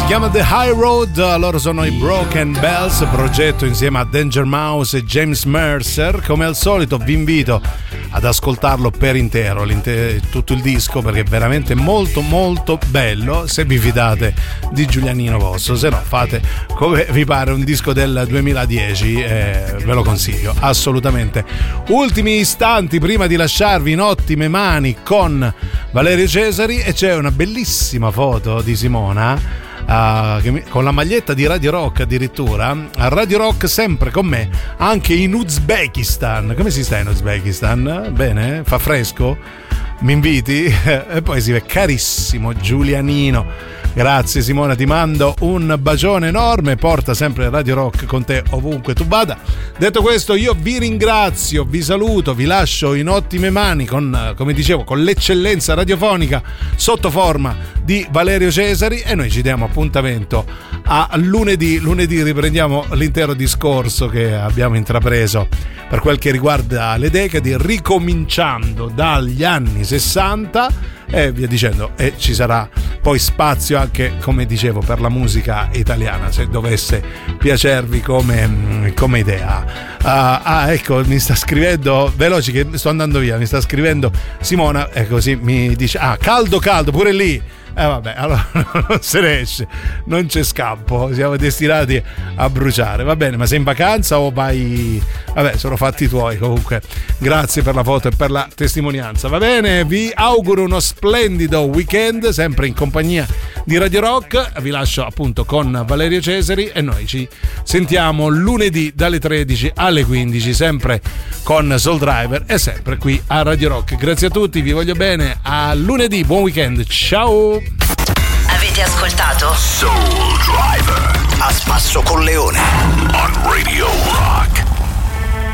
chiama The High Road, loro sono i Broken Bells, progetto insieme a Danger Mouse e James Mercer. Come al solito vi invito ad ascoltarlo per intero, tutto il disco, perché è veramente molto molto bello, se vi fidate di Giulianino Vosso. Se no fate come vi pare, un disco del 2010, ve lo consiglio assolutamente. Ultimi istanti prima di lasciarvi in ottime mani con Valerio Cesari, e c'è una bellissima foto di Simona con la maglietta di Radio Rock, addirittura a Radio Rock, sempre con me anche in Uzbekistan. Come si sta in Uzbekistan? Bene? Fa fresco? Mi inviti? E poi si vede carissimo Giulianino. Grazie Simona, ti mando un bacione enorme, porta sempre Radio Rock con te ovunque tu vada. Detto questo, io vi ringrazio, vi saluto, vi lascio in ottime mani con, come dicevo, con l'eccellenza radiofonica sotto forma di Valerio Cesari, e noi ci diamo appuntamento a lunedì. Lunedì riprendiamo l'intero discorso che abbiamo intrapreso per quel che riguarda le decadi, ricominciando dagli anni 60 e via dicendo, e ci sarà poi spazio anche, come dicevo, per la musica italiana, se dovesse piacervi come idea. Ecco, mi sta scrivendo, veloci che sto andando via, mi sta scrivendo Simona, e così mi dice caldo pure lì. Vabbè, allora non se ne esce, non c'è scampo, siamo destinati a bruciare. Va bene, ma sei in vacanza o vai? Vabbè, sono fatti tuoi. Comunque grazie per la foto e per la testimonianza. Va bene, vi auguro uno splendido weekend, sempre in compagnia di Radio Rock. Vi lascio appunto con Valerio Cesari e noi ci sentiamo lunedì dalle 13 alle 15, sempre con Soul Driver e sempre qui a Radio Rock. Grazie a tutti, vi voglio bene, a lunedì, buon weekend, ciao. Avete ascoltato Soul Driver a spasso con Leone on Radio